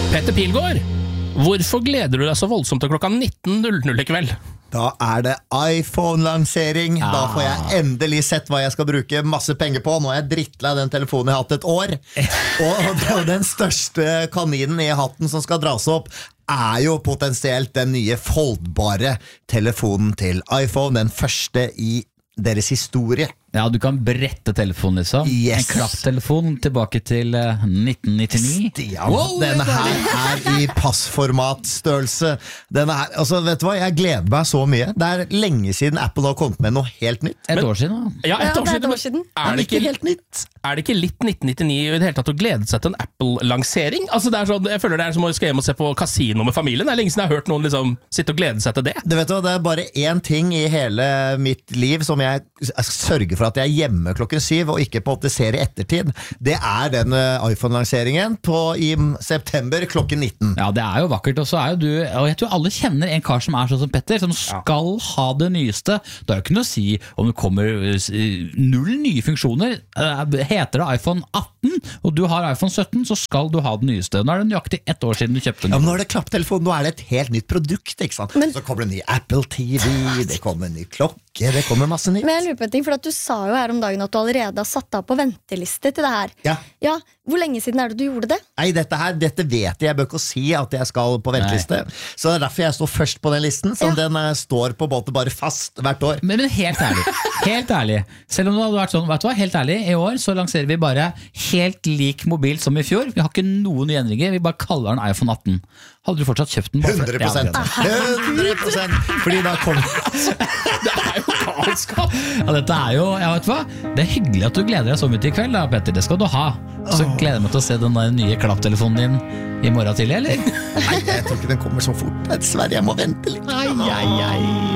Petter Pilgaard, hvorfor gleder du deg så voldsomt til klokka 19.00 i kveld? Da det iPhone-lansering. Da får jeg endelig sett hva jeg skal bruke masse penger på. Nå har jeg drittlei den telefonen jeg har hatt et år. Og den største kaninen i hatten som skal dras opp jo potensielt den nye foldbare telefonen til iPhone. Den første i deres historie. Ja, du kan brette telefonen liksom. Yes. En klapptelefon tilbake til 1999. Stian, denne her i passformatstørrelse. Denne her, altså vet du hva, jeg gleder meg så mye. Det lenge siden Apple har kommet med noe helt nytt. Et år siden da. Ja, et år siden. Er det ikke helt nytt? Er det ikke litt 1999 i det hele tatt å glede seg til en Apple-lansering? Altså det sånn, jeg føler det som å skal hjem og se på Casino med familien. Det lenge siden jeg har hørt noen liksom sitte og glede seg til det. Du vet hva, det bare én ting i hele mitt liv som jeg sørger for at jeg hjemme klokken 7 og ikke på 8 ser i ettertid. Det den iPhone-lanseringen i september klokken 19. Ja, det jo vakkert, og så jo du, og jeg tror alle kjenner en kar som sånn som Petter, som skal ha det nyeste. Det jo ikke noe å si om det kommer 0 nye funksjoner. Heter det iPhone 18, og du har iPhone 17, så skal du ha det nyeste. Nå det nøyaktig 1 år siden du kjøpte den. Ja, men nå det klapptelefon, nå det et helt nytt produkt, ikke sant? Så kommer det en ny Apple TV, det kommer en ny klokke, det kommer masse nytt. Men jeg lurer på en ting, for at du sa jo her om dagen at du allerede har satt deg på venteliste til det her. Ja. Hvor lenge siden det du gjorde det? Nei, dette vet jeg bør ikke si at jeg skal på venteliste. Så det derfor jeg står først på den listen, så den står på båten bare fast hvert år. Men helt ærlig, selv om det hadde vært sånn, vet du hva, helt ærlig, i år så lanserer vi bare helt lik mobil som i fjor. Vi har ikke noen nye endringer, vi bare kaller den iPhone 18. Hadde du fortsatt kjøpt den? 100%. 100%. Fordi da kommer Det jo galskap. Ja, dette jo, ja, vet du hva? Det hyggelig at du gleder deg så mye til i kveld, da, Petter. Det skal du ha. Så gleder jeg meg til å se den der nye klapptelefonen din i morgen tidlig, eller? Nei, jeg tror ikke den kommer så fort. Dessverre, jeg må vente litt. Ai.